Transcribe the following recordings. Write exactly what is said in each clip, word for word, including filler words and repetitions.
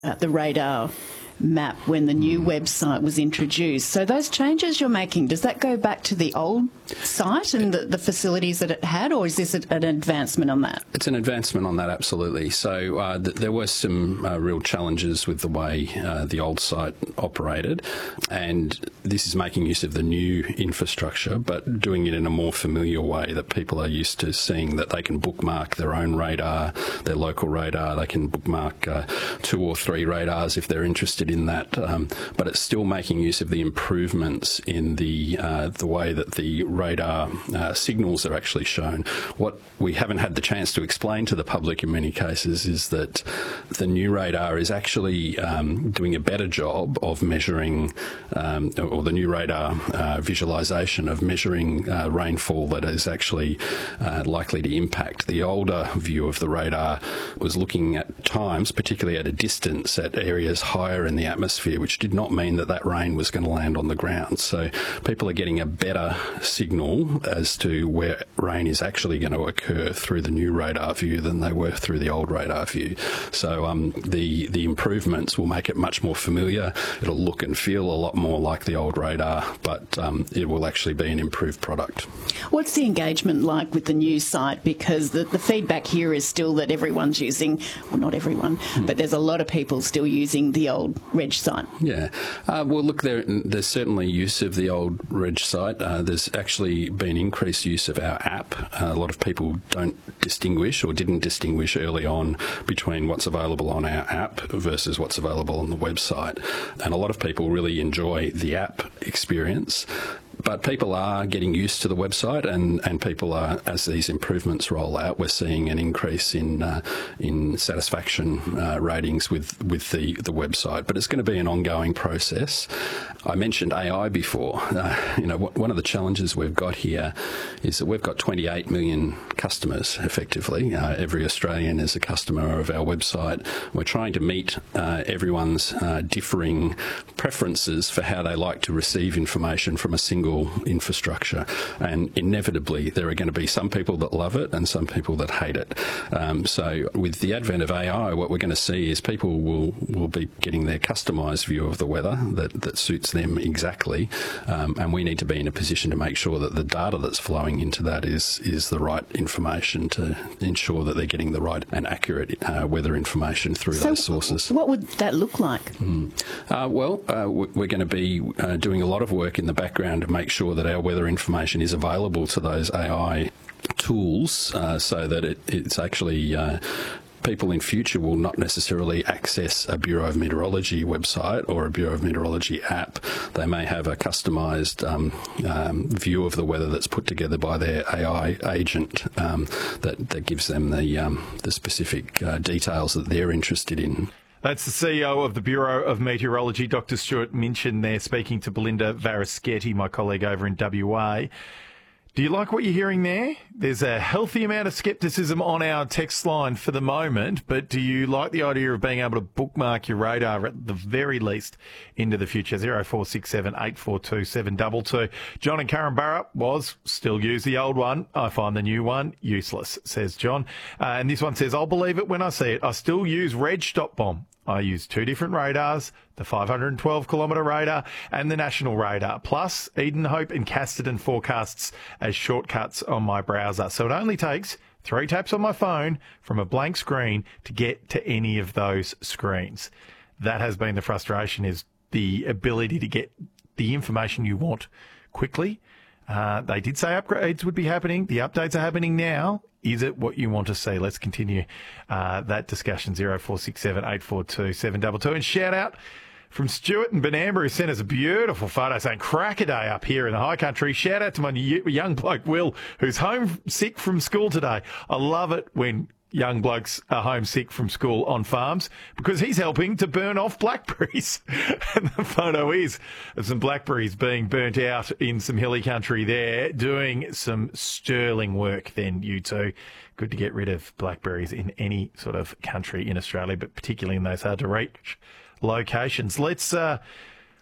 uh, the radar map when the new website was introduced. So those changes you're making, does that go back to the old site and the, the facilities that it had, or is this an advancement on that? It's an advancement on that, absolutely. So uh, th- there were some uh, real challenges with the way uh, the old site operated, and this is making use of the new infrastructure, but doing it in a more familiar way that people are used to seeing, that they can bookmark their own radar, their local radar. They can bookmark uh, two or three radars if they're interested in that, um, but it's still making use of the improvements in the uh, the way that the radar uh, signals are actually shown. What we haven't had the chance to explain to the public in many cases is that the new radar is actually um, doing a better job of measuring, um, or the new radar uh, visualisation of measuring uh, rainfall that is actually uh, likely to impact. The older view of the radar was looking at times, particularly at a distance, at areas higher in the atmosphere, which did not mean that that rain was going to land on the ground. So people are getting a better signal as to where rain is actually going to occur through the new radar view than they were through the old radar view. So um, the the improvements will make it much more familiar. It'll look and feel a lot more like the old radar, but um, it will actually be an improved product. What's the engagement like with the new site? Because the, the feedback here is still that everyone's using, well, not everyone, mm. but there's a lot of people still using the old Reg site. Yeah. Uh, well, look, there, there's certainly use of the old Reg site. Uh, there's actually been increased use of our app. Uh, a lot of people don't distinguish or didn't distinguish early on between what's available on our app versus what's available on the website. And a lot of people really enjoy the app experience. But people are getting used to the website, and, and people are, as these improvements roll out, we're seeing an increase in uh, in satisfaction uh, ratings with, with the, the website. But it's going to be an ongoing process. I mentioned A I before. Uh, you know, one of the challenges we've got here is that we've got twenty-eight million customers, effectively. Uh, every Australian is a customer of our website. We're trying to meet uh, everyone's uh, differing preferences for how they like to receive information from a single infrastructure, and inevitably there are going to be some people that love it and some people that hate it. Um, so with the advent of A I, what we're going to see is people will, will be getting their customised view of the weather that, that suits them exactly, um, and we need to be in a position to make sure that the data that's flowing into that is, is the right information to ensure that they're getting the right and accurate uh, weather information through so those sources. What would that look like? Mm. Uh, well, uh, we're going to be uh, doing a lot of work in the background to make sure that our weather information is available to those A I tools, uh, so that it, it's actually uh, people in future will not necessarily access a Bureau of Meteorology website or a Bureau of Meteorology app. They may have a customised um, um, view of the weather that's put together by their A I agent um, that, that gives them the, um, the specific uh, details that they're interested in. That's the C E O of the Bureau of Meteorology, Doctor Stuart Minchin there, speaking to Belinda Varischetti, my colleague over in W A. Do you like what you're hearing there? There's a healthy amount of scepticism on our text line for the moment, but do you like the idea of being able to bookmark your radar at the very least into the future? zero four six seven eight four two seven two two. John in Carramburra was, still use the old one. I find the new one useless, says John. Uh, and this one says, I'll believe it when I see it. I still use Reg Stop Bomb. I use two different radars, the five hundred twelve kilometre radar and the national radar, plus Eden Hope and Casterton forecasts as shortcuts on my browser. So it only takes three taps on my phone from a blank screen to get to any of those screens. That has been the frustration, is the ability to get the information you want quickly. Uh, they did say upgrades would be happening. The updates are happening now. Is it what you want to see? Let's continue uh, that discussion. zero four six seven eight four two seven two two. And shout out from Stuart and Benambra, who sent us a beautiful photo saying crack a day up here in the high country. Shout out to my young bloke Will, who's home sick from school today. I love it when young blokes are homesick from school on farms, because he's helping to burn off blackberries. And the photo is of some blackberries being burnt out in some hilly country there, doing some sterling work then, you two. Good to get rid of blackberries in any sort of country in Australia, but particularly in those hard to reach locations. Let's, uh,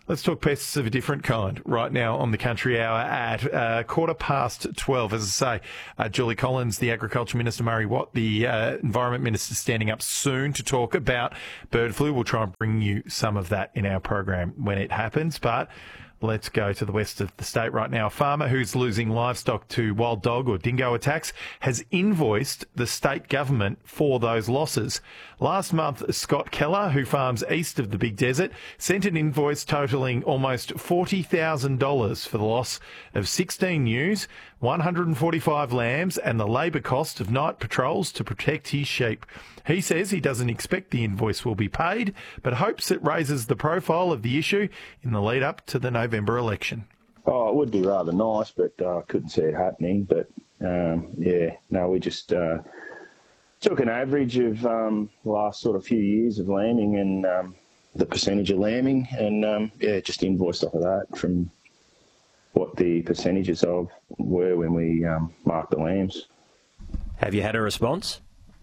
Let's talk pests of a different kind right now on the Country Hour at uh, quarter past twelve. As I say, uh, Julie Collins, the Agriculture Minister, Murray Watt, the uh, Environment Minister, standing up soon to talk about bird flu. We'll try and bring you some of that in our program when it happens, but let's go to the west of the state right now. A farmer who's losing livestock to wild dog or dingo attacks has invoiced the state government for those losses. Last month, Scott Keller, who farms east of the Big Desert, sent an invoice totalling almost forty thousand dollars for the loss of sixteen ewes, one hundred forty-five lambs and the labour cost of night patrols to protect his sheep. He says he doesn't expect the invoice will be paid, but hopes it raises the profile of the issue in the lead up to the November election. Oh, it would be rather nice, but I uh, couldn't see it happening. But, um, yeah, no, we just uh, took an average of um, the last sort of few years of lambing and um, the percentage of lambing and, um, yeah, just invoiced off of that from what the percentages of were when we um, marked the lambs. Have you had a response?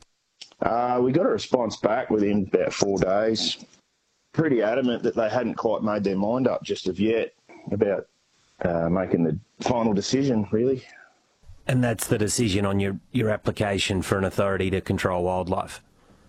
Uh, we got a response back within about four days. Pretty adamant that they hadn't quite made their mind up just of yet about uh, making the final decision, really. And that's the decision on your, your application for an authority to control wildlife?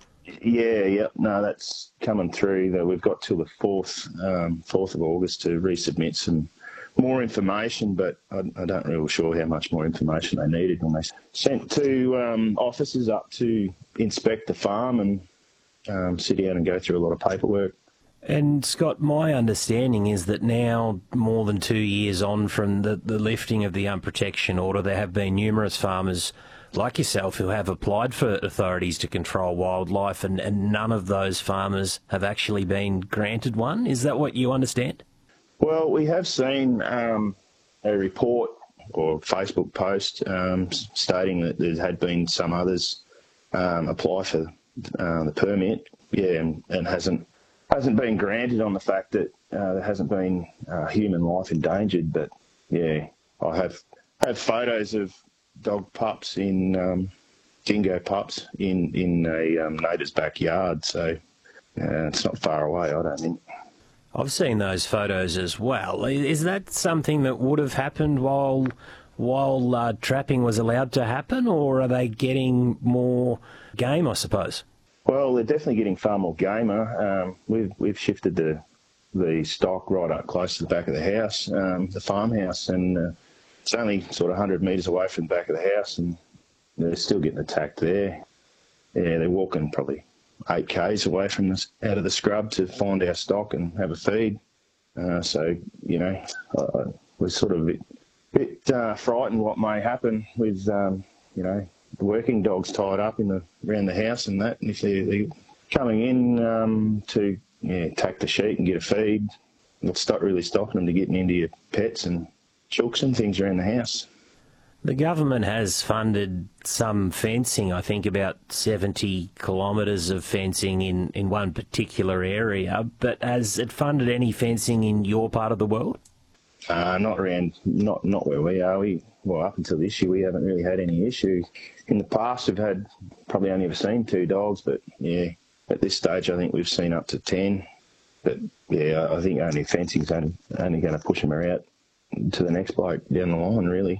Yeah, yeah. No, that's coming through. That we've got till the fourth, um, fourth of August to resubmit some more information, but I, I don't really sure how much more information they needed when they sent two um, officers up to inspect the farm and um, sit down and go through a lot of paperwork. And Scott, my understanding is that now, more than two years on from the, the lifting of the unprotection order, there have been numerous farmers like yourself who have applied for authorities to control wildlife, and, and none of those farmers have actually been granted one. Is that what you understand? Well, we have seen um, a report or Facebook post um, stating that there had been some others um, apply for uh, the permit, yeah, and, and hasn't hasn't been granted on the fact that uh, there hasn't been uh, human life endangered. But yeah, I have have photos of dog pups in um, dingo pups in in a um, neighbour's backyard, so uh, it's not far away, I don't think. I've seen those photos as well. Is that something that would have happened while while uh, trapping was allowed to happen, or are they getting more game, I suppose? Well, they're definitely getting far more gamer. Um, we've we've shifted the the stock right up close to the back of the house, um, the farmhouse, and uh, it's only sort of one hundred metres away from the back of the house, and they're still getting attacked there. Yeah, they're walking probably eight k's away from us, out of the scrub to find our stock and have a feed. Uh, so, you know, uh, we're sort of a bit, bit uh, frightened what may happen with, um, you know, the working dogs tied up in the around the house and that. And if they're, they're coming in um, to yeah, attack the sheep and get a feed, it's not really stopping them to getting into your pets and chooks and things around the house. The government has funded some fencing, I think about seventy kilometres of fencing in, in one particular area, but has it funded any fencing in your part of the world? Uh, not around, not not where we are. We well, up until this year, we haven't really had any issues. In the past, we've had probably only ever seen two dogs, but yeah, at this stage, I think we've seen up to ten. But yeah, I think only fencing's only, only going to push them out to the next bloke down the line, really.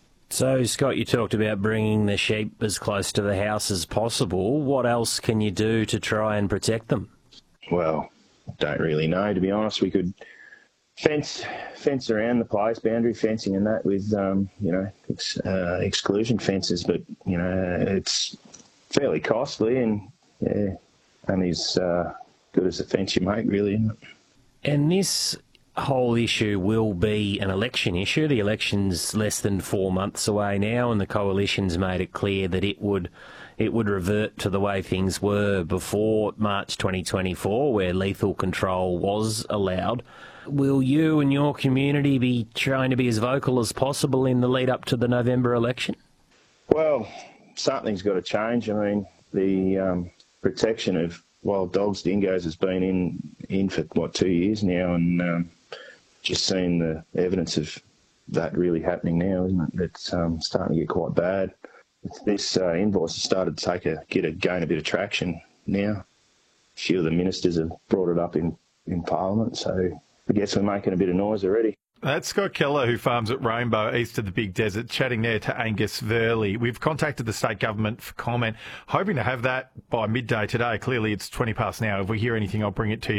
So, Scott, you talked about bringing the sheep as close to the house as possible. What else can you do to try and protect them? Well, don't really know, to be honest. We could fence fence around the place, boundary fencing and that with, um, you know, ex, uh, exclusion fences, but, you know, it's fairly costly and, yeah, only as uh, good as the fence you make, really, isn't it? And this whole issue will be an election issue. The election's less than four months away now, and the coalition's made it clear that it would it would revert to the way things were before March twenty twenty-four, where lethal control was allowed. Will you and your community be trying to be as vocal as possible in the lead up to the November election? Well, something's got to change. I mean, the um, protection of wild dogs, dingoes, has been in, in for, what, two years now, and um, just seeing the evidence of that really happening now, isn't it? It's um, starting to get quite bad. This uh, invoice has started to take a, get a, gain a bit of traction now. A few of the ministers have brought it up in, in Parliament, so I guess we're making a bit of noise already. That's Scott Keller, who farms at Rainbow, east of the Big Desert, chatting there to Angus Verley. We've contacted the state government for comment, hoping to have that by midday today. Clearly, it's twenty past now. If we hear anything, I'll bring it to you.